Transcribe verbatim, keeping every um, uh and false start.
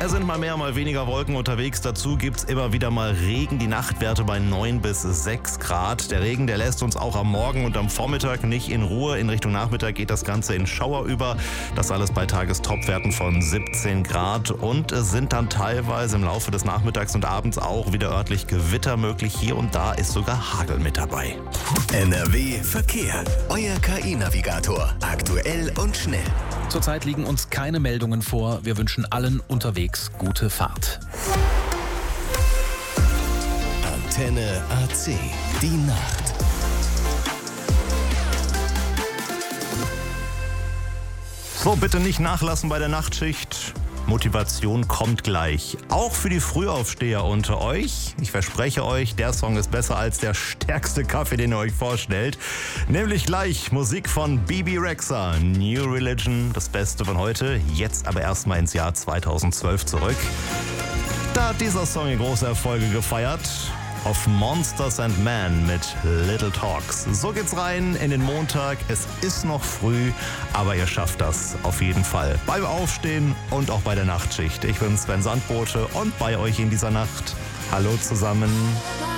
Es sind mal mehr, mal weniger Wolken unterwegs. Dazu gibt's immer wieder mal Regen. Die Nachtwerte bei neun bis sechs Grad. Der Regen, der lässt uns auch am Morgen und am Vormittag nicht in Ruhe. In Richtung Nachmittag geht das Ganze in Schauer über. Das alles bei Tagestopwerten von siebzehn Grad. Und es sind dann teilweise im Laufe des Nachmittags und abends auch wieder örtlich Gewitter möglich. Hier und da ist sogar Hagel mit dabei. N R W Verkehr. Euer K I-Navigator. Aktuell und schnell. Zurzeit liegen uns keine Meldungen vor. Wir wünschen allen unterwegs gute Fahrt. Antenne A C. Die Nacht. So, bitte nicht nachlassen bei der Nachtschicht. Motivation kommt gleich. Auch für die Frühaufsteher unter euch. Ich verspreche euch, der Song ist besser als der stärkste Kaffee, den ihr euch vorstellt. Nämlich gleich Musik von Bebe Rexha, New Religion, das Beste von heute. Jetzt aber erstmal ins Jahr zweitausendzwölf zurück. Da hat dieser Song große Erfolge gefeiert. Of Monsters and Men mit Little Talks. So geht's rein in den Montag. Es ist noch früh, aber ihr schafft das auf jeden Fall. Beim Aufstehen und auch bei der Nachtschicht. Ich bin Sven Sandbote und bei euch in dieser Nacht. Hallo zusammen.